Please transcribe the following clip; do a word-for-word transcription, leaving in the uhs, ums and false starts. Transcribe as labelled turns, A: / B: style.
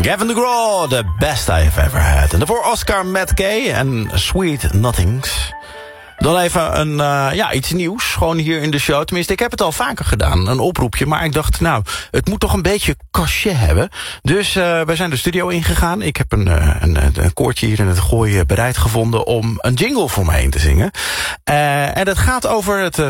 A: Gavin DeGraw, the best I've ever had. En daarvoor Oscar Matt Kay en Sweet Nothings. Dan even een, uh, ja, iets nieuws, gewoon hier in de show. Tenminste, ik heb het al vaker gedaan, een oproepje. Maar ik dacht, nou, het moet toch een beetje cachet hebben. Dus uh, wij zijn de studio ingegaan. Ik heb een, uh, een, een koortje hier in het Gooi bereid gevonden om een jingle voor me heen te zingen. Uh, en het gaat over het... Uh,